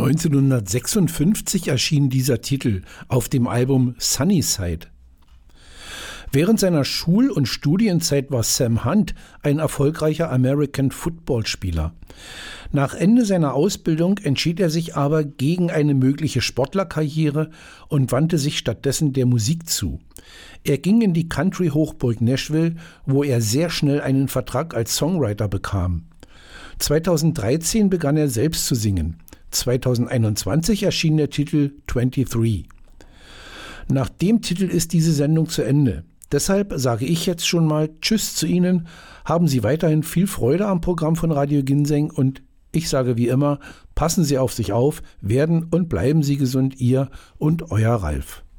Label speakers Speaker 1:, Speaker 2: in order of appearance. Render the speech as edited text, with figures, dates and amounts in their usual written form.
Speaker 1: 1956 erschien dieser Titel auf dem Album Sunnyside. Während seiner Schul- und Studienzeit war Sam Hunt ein erfolgreicher American-Football-Spieler. Nach Ende seiner Ausbildung entschied er sich aber gegen eine mögliche Sportlerkarriere und wandte sich stattdessen der Musik zu. Er ging in die Country-Hochburg Nashville, wo er sehr schnell einen Vertrag als Songwriter bekam. 2013 begann er selbst zu singen. 2021 erschien der Titel 23. Nach dem Titel ist diese Sendung zu Ende. Deshalb sage ich jetzt schon mal Tschüss zu Ihnen. Haben Sie weiterhin viel Freude am Programm von Radio Ginseng und ich sage wie immer, passen Sie auf sich auf, werden und bleiben Sie gesund, Ihr und Euer Ralf.